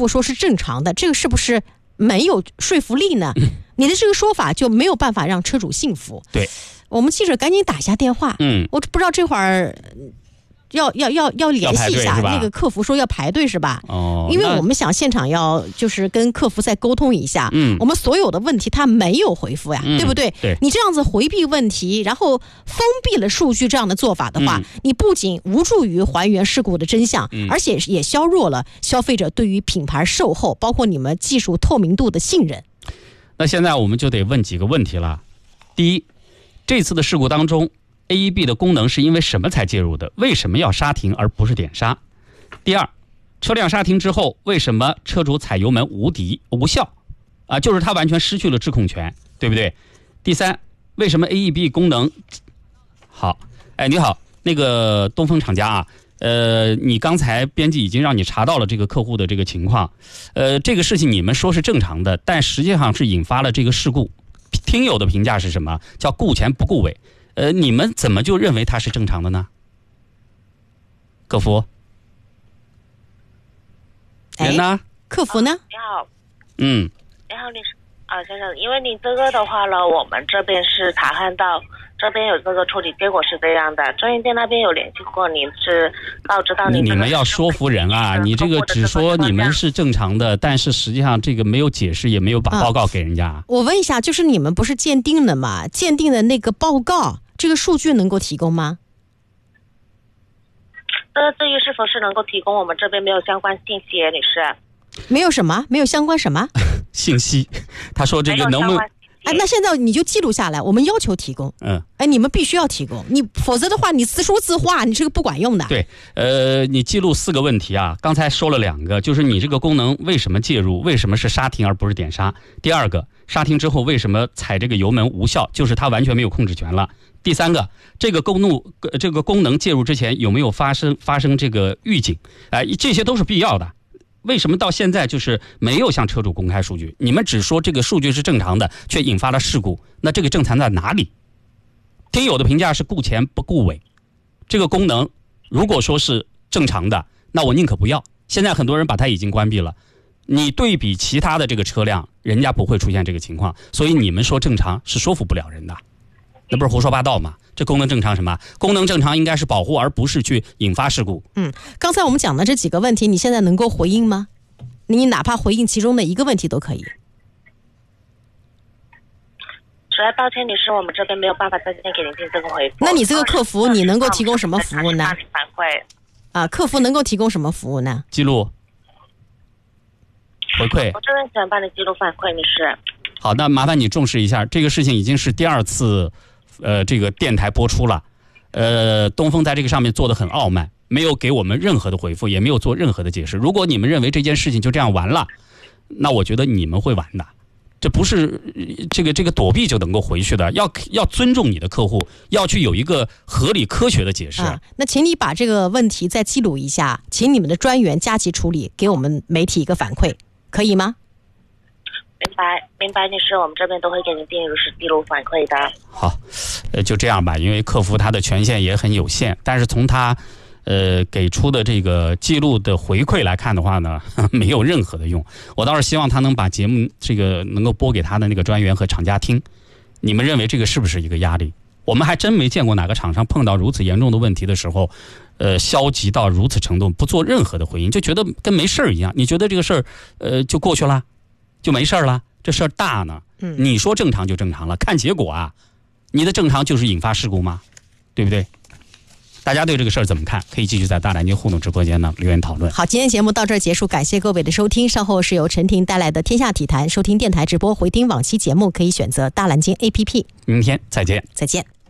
复说是正常的，这个是不是没有说服力呢？你的这个说法就没有办法让车主信服。 对， 我们记者赶紧打一下电话。我不知道这会儿要联系一下，那个客服说要排队是吧？因为我们想现场要就是跟客服再沟通一下。我们所有的问题他没有回复呀，对不对？ 对， 你这样子回避问题，然后封闭了数据，这样的做法的话，你不仅无助于还原事故的真相，而且也削弱了消费者对于品牌售后，包括你们技术透明度的信任。 那现在我们就得问几个问题了。第一，这次的事故当中，AEB 的功能是因为什么才介入的？为什么要刹停而不是点刹？第二，车辆刹停之后，为什么车主踩油门无效？就是他完全失去了制控权，对不对？第三，为什么 AEB 功能好？你好，那个东风厂家啊，你刚才编辑已经让你查到了这个客户的这个情况，这个事情你们说是正常的，但实际上是引发了这个事故。听友的评价是什么？叫顾前不顾尾。你们怎么就认为它是正常的呢？客服，人呢？ 客服呢？ 你好， 你好，先生，因为你这个的话呢，我们这边是查看到这边有这个处理结果是这样的，专营店那边有联系过您，是告知到您。 你们要说服人啊！你这个只说你们是正常的，但是实际上这个没有解释，也没有把报告给人家。 我问一下，就是你们不是鉴定了吗？鉴定的那个报告，这个数据能够提供吗？ 至于是否是能够提供，我们这边没有相关信息，女士。 没有什么？没有相关什么信息？他说这个能不能？ 那现在你就记录下来，我们要求提供。你们必须要提供，你否则的话，你自说自话，你这个不管用的。 对，你记录4个问题啊，刚才说了2个，就是你这个功能为什么介入，为什么是刹停而不是点刹？第2个，刹停之后为什么踩这个油门无效，就是它完全没有控制权了。第3个，这个功能介入之前有没有发生这个预警？这些都是必要的。为什么到现在就是没有向车主公开数据？你们只说这个数据是正常的，却引发了事故，那这个正常在哪里？听友的评价是顾前不顾尾。这个功能如果说是正常的，那我宁可不要。现在很多人把它已经关闭了，你对比其他的这个车辆，人家不会出现这个情况，所以你们说正常是说服不了人的，那不是胡说八道吗？这功能正常什么？功能正常应该是保护，而不是去引发事故。 刚才我们讲的这几个问题，你现在能够回应吗？你哪怕回应其中的一个问题都可以。 实在抱歉，女士，我们这边没有办法在今天给您进这个回复。 那你这个客服，你能够提供什么服务呢？ 反馈客服能够提供什么服务呢？ 记录、回馈。 我这边只能帮你记录反馈，女士。 好，那麻烦你重视一下，这个事情已经是第2次。这个电台播出了，东风在这个上面做得很傲慢，没有给我们任何的回复，也没有做任何的解释。如果你们认为这件事情就这样完了，那我觉得你们会完的。这不是这个躲避就能够回去的，要尊重你的客户，要去有一个合理科学的解释。 那请你把这个问题再记录一下，请你们的专员加急处理，给我们媒体一个反馈，可以吗？ 明白，女士，我们这边都会给您进入是记录反馈的。 好，就这样吧，因为客服他的权限也很有限，但是从他给出的这个记录的回馈来看的话呢，没有任何的用。我倒是希望他能把节目这个能够播给他的那个专员和厂家听。你们认为这个是不是一个压力？我们还真没见过哪个厂商碰到如此严重的问题的时候，消极到如此程度，不做任何的回应，就觉得跟没事一样。你觉得这个事儿就过去了？就没事了，这事儿大呢。你说正常就正常了，看结果啊。你的正常就是引发事故吗？对不对？大家对这个事儿怎么看？可以继续在大南京互动直播间呢留言讨论。 好，今天节目到这儿结束，感谢各位的收听。稍后是由陈婷带来的《天下体坛》，收听电台直播回听往期节目可以选择大南京 APP。 明天再见。 再见。